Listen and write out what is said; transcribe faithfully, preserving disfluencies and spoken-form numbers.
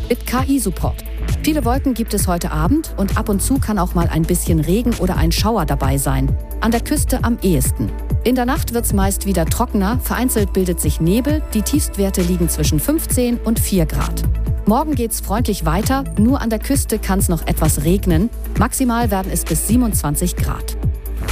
mit K I-Support. Viele Wolken gibt es heute Abend und ab und zu kann auch mal ein bisschen Regen oder ein Schauer dabei sein. An der Küste am ehesten. In der Nacht wird es meist wieder trockener, vereinzelt bildet sich Nebel, die Tiefstwerte liegen zwischen fünfzehn und vier Grad. Morgen geht's freundlich weiter, nur an der Küste kann es noch etwas regnen. Maximal werden es bis siebenundzwanzig Grad.